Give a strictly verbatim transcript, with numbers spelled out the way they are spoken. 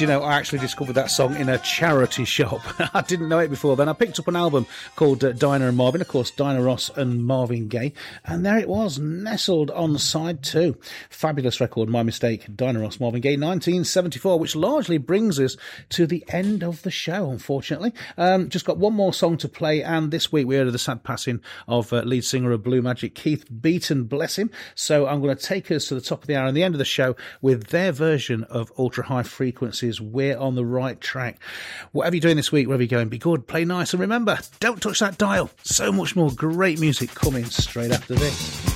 Do you know, I actually discovered that song in a charity shop. I didn't know it before then. I picked up an album called uh, Dinah and Marvin, of course, Dinah Ross and Marvin Gaye, and there it was, nestled on side two. Fabulous record, my mistake, Dinah Ross, Marvin Gaye, nineteen seventy-four, which largely brings us to the end of the show, unfortunately. Um, just got one more song to play, and this week we heard of the sad passing of uh, lead singer of Blue Magic, Keith Beaton, bless him. So I'm going to take us to the top of the hour and the end of the show with their version of Ultra High Frequencies. We're on the right track. Whatever you're doing this week, wherever you're going, be good, play nice, and remember, don't touch that dial. So much more great music coming straight after this.